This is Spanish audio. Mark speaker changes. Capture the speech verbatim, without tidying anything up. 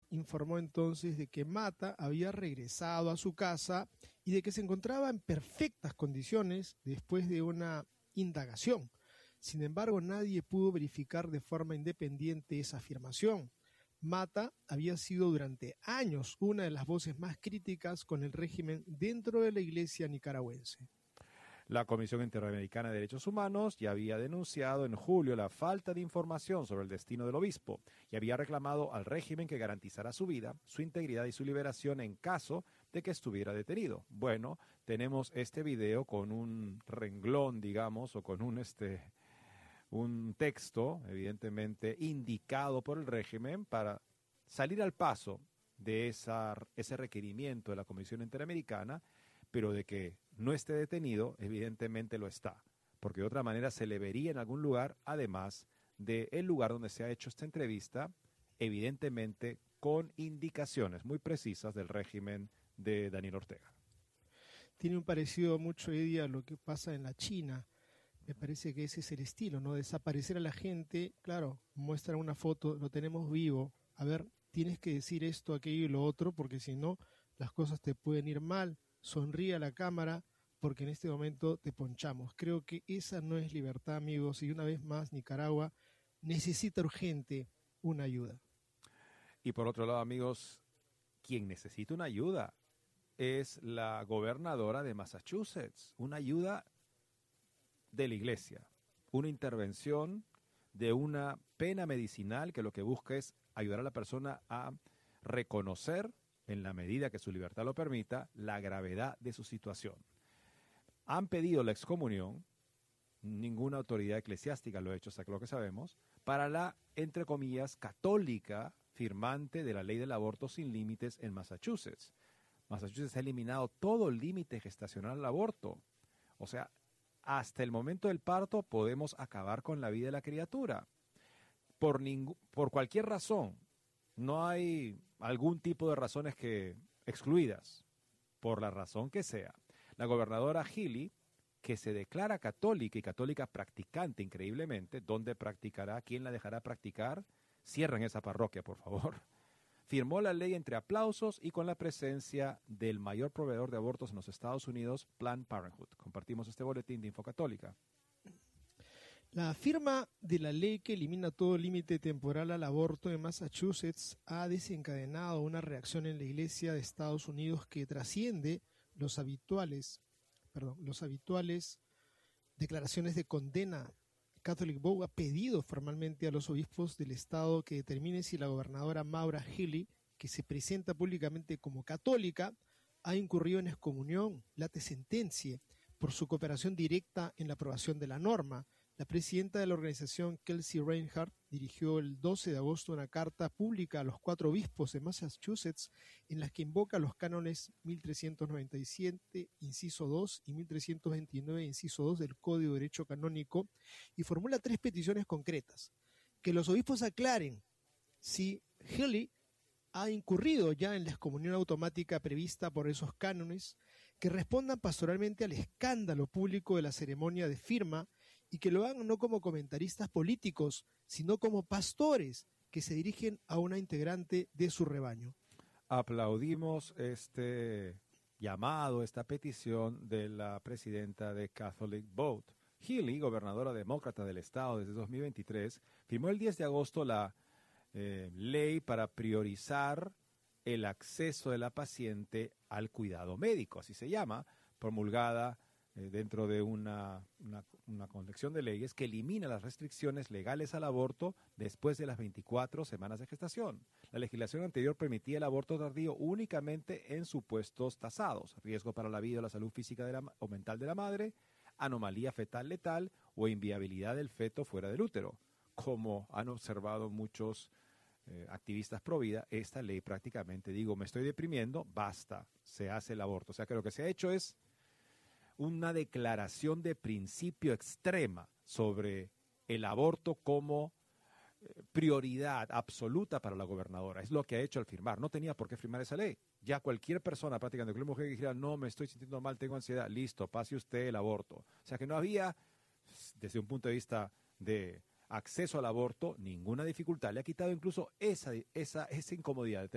Speaker 1: informó entonces de que Mata había regresado a su casa y de que se encontraba en perfectas condiciones después de una indagación. Sin embargo, nadie pudo verificar de forma independiente esa afirmación. Mata había sido durante años una de las voces más críticas con el régimen dentro de la iglesia nicaragüense.
Speaker 2: La Comisión Interamericana de Derechos Humanos ya había denunciado en julio la falta de información sobre el destino del obispo y había reclamado al régimen que garantizara su vida, su integridad y su liberación en caso de que estuviera detenido. Bueno, tenemos este video con un renglón, digamos, o con un, este, un texto, evidentemente, indicado por el régimen para salir al paso de esa, ese requerimiento de la Comisión Interamericana, pero de que no esté detenido, evidentemente lo está, porque de otra manera se le vería en algún lugar, además del lugar donde se ha hecho esta entrevista, evidentemente con indicaciones muy precisas del régimen de Daniel Ortega.
Speaker 1: Tiene un parecido mucho, Eddie, a lo que pasa en la China. Me parece que ese es el estilo, ¿no? Desaparecer a la gente, claro, muestran una foto, lo tenemos vivo, a ver, tienes que decir esto, aquello y lo otro, porque si no, las cosas te pueden ir mal. Sonríe a la cámara porque en este momento te ponchamos. Creo que esa no es libertad, amigos, y una vez más Nicaragua necesita urgente una ayuda.
Speaker 2: Y por otro lado, amigos, quien necesita una ayuda es la gobernadora de Massachusetts, una ayuda de la iglesia, una intervención de una pena medicinal que lo que busca es ayudar a la persona a reconocer, en la medida que su libertad lo permita, la gravedad de su situación. Han pedido la excomunión, ninguna autoridad eclesiástica lo ha hecho, hasta lo que sabemos, para la, entre comillas, católica firmante de la ley del aborto sin límites en Massachusetts. Massachusetts ha eliminado todo límite gestacional al aborto. O sea, hasta el momento del parto podemos acabar con la vida de la criatura. Por, ningú, por cualquier razón. No hay algún tipo de razones que excluidas, por la razón que sea. La gobernadora Healy, que se declara católica y católica practicante increíblemente, ¿dónde practicará? ¿Quién la dejará practicar? Cierren esa parroquia, por favor. Firmó la ley entre aplausos y con la presencia del mayor proveedor de abortos en los Estados Unidos, Planned Parenthood. Compartimos este boletín de Infocatólica.
Speaker 1: La firma de la ley que elimina todo límite temporal al aborto en Massachusetts ha desencadenado una reacción en la Iglesia de Estados Unidos que trasciende los habituales, perdón, los habituales declaraciones de condena. Catholic Vote ha pedido formalmente a los obispos del estado que determine si la gobernadora Maura Healey, que se presenta públicamente como católica, ha incurrido en excomunión, late sentencia, por su cooperación directa en la aprobación de la norma. La presidenta de la organización, Kelsey Reinhardt, dirigió el doce de agosto una carta pública a los cuatro obispos de Massachusetts en la que invoca los cánones mil trescientos noventa y siete, inciso dos, y mil trescientos veintinueve, inciso dos del Código de Derecho Canónico y formula tres peticiones concretas. Que los obispos aclaren si Healey ha incurrido ya en la excomunión automática prevista por esos cánones, que respondan pastoralmente al escándalo público de la ceremonia de firma y que lo hagan no como comentaristas políticos, sino como pastores que se dirigen a una integrante de su rebaño.
Speaker 2: Aplaudimos este llamado, esta petición de la presidenta de Catholic Vote. Healey, gobernadora demócrata del estado desde dos mil veintitrés, firmó el diez de agosto la eh, ley para priorizar el acceso de la paciente al cuidado médico, así se llama, promulgada eh, dentro de una, una, una colección de leyes que elimina las restricciones legales al aborto después de las veinticuatro semanas de gestación. La legislación anterior permitía el aborto tardío únicamente en supuestos tasados, riesgo para la vida o la salud física de la, o mental de la madre, anomalía fetal letal o inviabilidad del feto fuera del útero. Como han observado muchos eh, activistas pro vida, esta ley prácticamente, digo, me estoy deprimiendo, basta, se hace el aborto. O sea que lo que se ha hecho es una declaración de principio extrema sobre el aborto como eh, prioridad absoluta para la gobernadora. Es lo que ha hecho al firmar. No tenía por qué firmar esa ley. Ya cualquier persona prácticamente, cualquier mujer que dijera, no, me estoy sintiendo mal, tengo ansiedad, listo, pase usted el aborto. O sea que no había, desde un punto de vista de acceso al aborto, ninguna dificultad. Le ha quitado incluso esa, esa, esa incomodidad de